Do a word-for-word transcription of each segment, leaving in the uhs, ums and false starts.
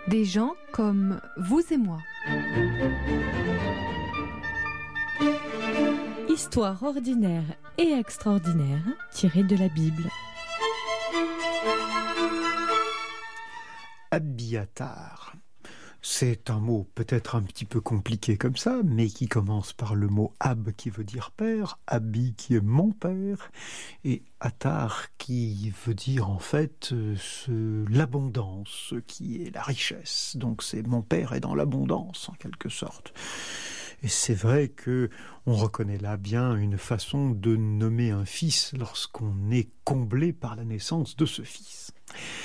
Des gens comme vous et moi. Histoire ordinaire et extraordinaire tirée de la Bible. Abiatar. C'est un mot peut-être un petit peu compliqué comme ça, mais qui commence par le mot Ab qui veut dire père, Abi qui est mon père, et Atar qui veut dire en fait euh, ce, l'abondance, qui est la richesse. Donc c'est mon père est dans l'abondance en quelque sorte. Et c'est vrai que on reconnaît là bien une façon de nommer un fils lorsqu'on est comblé par la naissance de ce fils.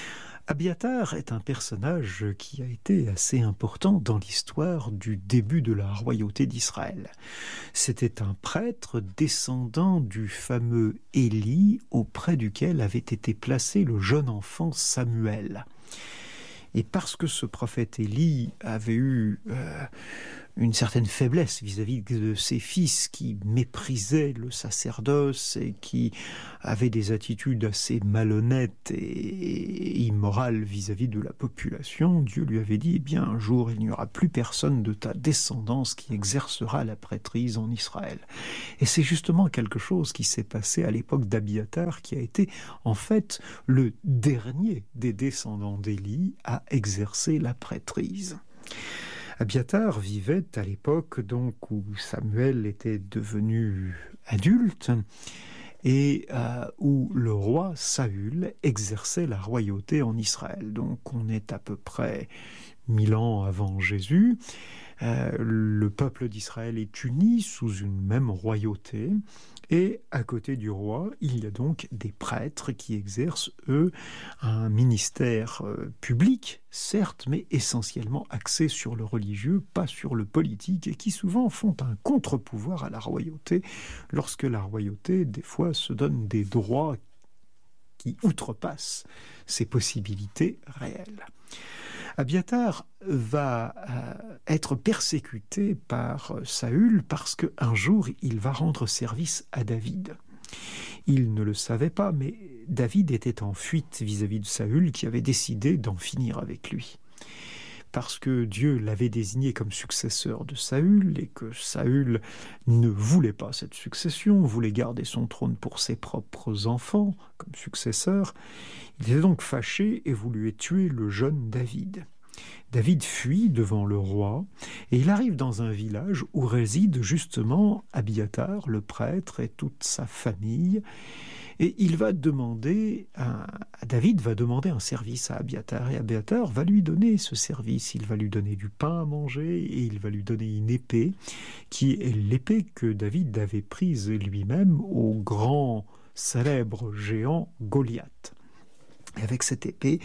Abiatar est un personnage qui a été assez important dans l'histoire du début de la royauté d'Israël. C'était un prêtre descendant du fameux Élie auprès duquel avait été placé le jeune enfant Samuel. Et parce que ce prophète Élie avait eu euh, une certaine faiblesse vis-à-vis de ses fils qui méprisaient le sacerdoce et qui avaient des attitudes assez malhonnêtes et immorales vis-à-vis de la population, Dieu lui avait dit, eh bien, un jour, il n'y aura plus personne de ta descendance qui exercera la prêtrise en Israël. Et c'est justement quelque chose qui s'est passé à l'époque d'Abiatar, qui a été, en fait, le dernier des descendants d'Élie à exercer la prêtrise. Abiatar vivait à l'époque donc où Samuel était devenu adulte et euh, où le roi Saül exerçait la royauté en Israël. Donc on est à peu près mille ans avant Jésus. Euh, le peuple d'Israël est uni sous une même royauté. Et à côté du roi, il y a donc des prêtres qui exercent, eux, un ministère euh, public, certes, mais essentiellement axé sur le religieux, pas sur le politique, et qui souvent font un contre-pouvoir à la royauté, lorsque la royauté, des fois, se donne des droits qui outrepassent ses possibilités réelles. Abiatar va euh, être persécuté par Saül parce qu'un jour, il va rendre service à David. Il ne le savait pas, mais David était en fuite vis-à-vis de Saül qui avait décidé d'en finir avec lui. Parce que Dieu l'avait désigné comme successeur de Saül et que Saül ne voulait pas cette succession, voulait garder son trône pour ses propres enfants comme successeur, il était donc fâché et voulait tuer le jeune David. David fuit devant le roi et il arrive dans un village où réside justement Abiatar, le prêtre, et toute sa famille. Et il va demander, à, David va demander un service à Abiatar, et Abiatar va lui donner ce service. Il va lui donner du pain à manger et il va lui donner une épée, qui est l'épée que David avait prise lui-même au grand célèbre géant Goliath. Et avec cette épée,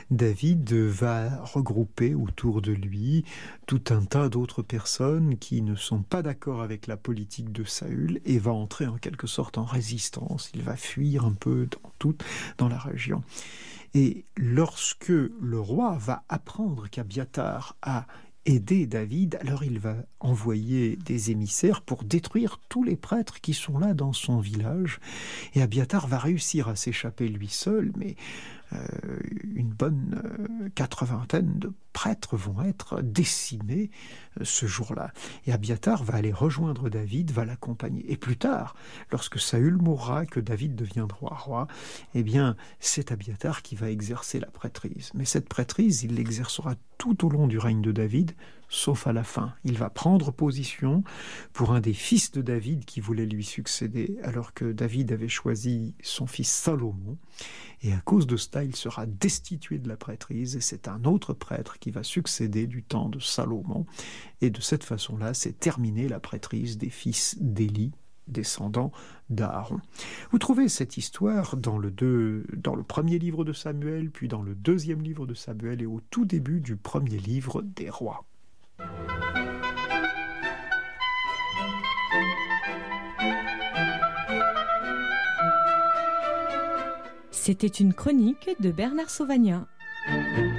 David va regrouper autour de lui tout un tas d'autres personnes qui ne sont pas d'accord avec la politique de Saül et va entrer en quelque sorte en résistance. Il va fuir un peu dans toute dans la région. Et lorsque le roi va apprendre qu'Abiatar a aider David, alors il va envoyer des émissaires pour détruire tous les prêtres qui sont là dans son village. Et Abiatar va réussir à s'échapper lui seul, mais euh, une bonne euh, quatre-vingtaine de prêtres vont être décimés euh, ce jour-là. Et Abiatar va aller rejoindre David, va l'accompagner. Et plus tard, lorsque Saül mourra, que David deviendra roi, eh bien, c'est Abiatar qui va exercer la prêtrise. Mais cette prêtrise, il l'exercera tout au long du règne de David, sauf à la fin. Il va prendre position pour un des fils de David qui voulait lui succéder, alors que David avait choisi son fils Salomon. Et à cause de cela, il sera destitué de la prêtrise, et c'est un autre prêtre qui va succéder du temps de Salomon. Et de cette façon-là, c'est terminé la prêtrise des fils d'Élie, descendants d'Aaron. Vous trouvez cette histoire dans le, deux, dans le premier livre de Samuel, puis dans le deuxième livre de Samuel et au tout début du premier livre des rois. C'était une chronique de Bernard Sauvagnat.